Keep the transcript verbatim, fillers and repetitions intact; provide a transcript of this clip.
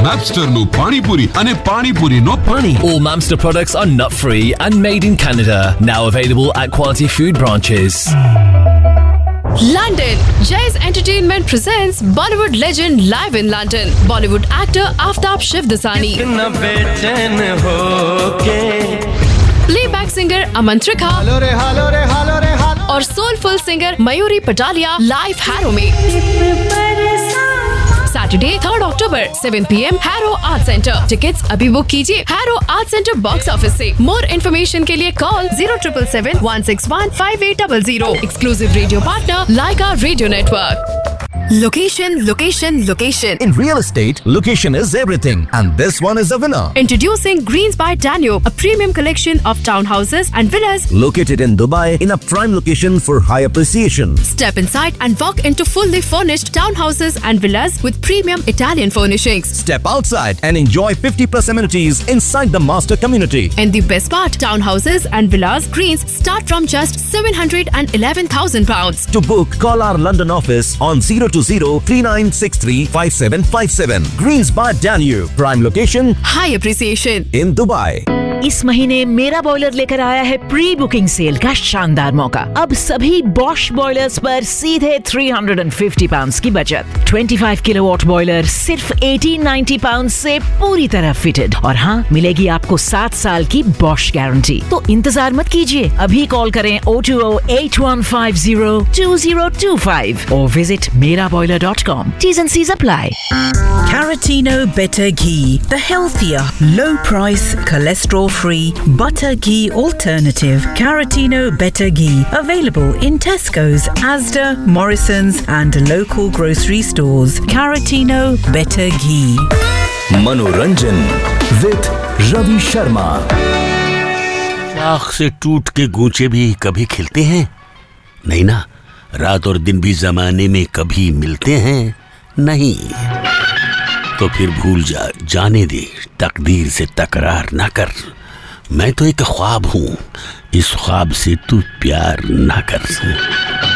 Mapsterનું પાણીપુરી અને પાણીપુરીનો પાણી. All Mamster products are nut-free and made in Canada. Now available at Quality Food branches. London. Jay's Entertainment presents Bollywood legend live in London. Bollywood actor Aftab Shivdasani. Playback singer Aman Trikha. और soulful singer Mayuri Patalia live Harrow में. Saturday, third October, seven p m Harrow Art Center. Tickets अभी book कीजिए Harrow Art Center box office से. More information के लिए call zero seven seven one six one five eight zero zero. Exclusive radio partner Laika Radio Network. Location, location, location. In real estate, location is everything, and this one is a winner. Introducing Greens by Danube, a premium collection of townhouses and villas Located in Dubai in a prime location for high appreciation. Step inside and walk into fully furnished townhouses and villas with premium Italian furnishings. Step outside and enjoy fifty plus amenities inside the master community. And the best part, townhouses and villas Greens start from just seven hundred eleven thousand pounds. To book, call our London office on zero two zero three nine six three five seven five seven. Greens by Danube, prime location, High appreciation in Dubai. इस महीने मेरा boiler लेकर आया है pre booking cell का शानदार मौका। अब सभी बॉश बॉयलर्स पर सीधे तीन सौ पचास पाउंड्स की बचत। पच्चीस किलोवाट बॉयलर सिर्फ अठारह सौ नब्बे पाउंड्स से पूरी तरह फिटेड, और हाँ, मिलेगी आपको सात साल की बॉश गारंटी। तो इंतजार मत कीजिए, अभी कॉल करें zero two zero eight one five zero two zero two five और विजिट मेरा boiler dot com. T's and C's apply. Caratino Better Ghee, the healthier, low-price, cholesterol-free butter ghee alternative. Caratino Better Ghee, available in Tesco's, Asda, Morrison's and local grocery stores. Caratino Better Ghee. Manoranjan with Ravi Sharma. शाख से टूट के गूंचे भी कभी खिलते हैं? नहीं ना, रात और दिन भी जमाने में कभी मिलते हैं? नहीं। तो फिर भूल जा, जाने दे, तकदीर से तकरार ना कर। मैं तो एक ख्वाब हूँ, इस ख्वाब से तू प्यार ना कर।